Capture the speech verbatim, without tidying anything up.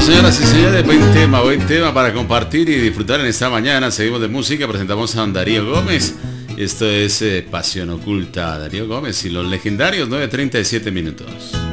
señoras y señores, buen tema, buen tema para compartir y disfrutar en esta mañana. Seguimos de música, presentamos a Darío Gómez. Esto es eh, Pasión Oculta, Darío Gómez y los legendarios, nueve treinta y siete minutos.